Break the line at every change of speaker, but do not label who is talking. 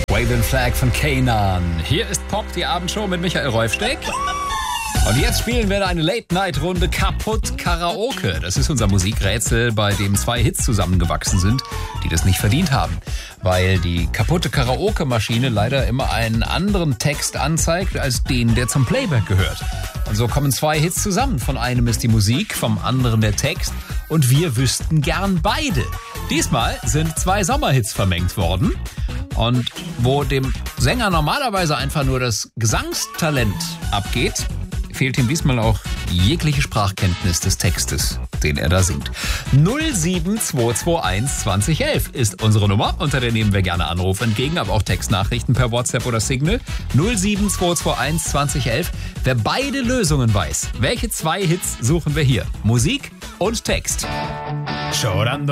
Waving Flag von Kanan. Hier ist Pop, die Abendshow mit Michael Rolfsteck. Und jetzt spielen wir eine Late-Night-Runde Kaputt Karaoke. Das ist unser Musikrätsel, bei dem 2 Hits zusammengewachsen sind, die das nicht verdient haben. Weil die kaputte Karaoke-Maschine leider immer einen anderen Text anzeigt, als den, der zum Playback gehört. Und so kommen 2 Hits zusammen. Von einem ist die Musik, vom anderen der Text. Und wir wüssten gern beide. Diesmal sind 2 Sommerhits vermengt worden. Und wo dem Sänger normalerweise einfach nur das Gesangstalent abgeht, fehlt ihm diesmal auch jegliche Sprachkenntnis des Textes, den er da singt. 07221 2011 ist unsere Nummer, unter der nehmen wir gerne Anrufe entgegen, aber auch Textnachrichten per WhatsApp oder Signal. 07221 2011. Wer beide Lösungen weiß, welche 2 Hits suchen wir hier? Musik und Text. Llorando.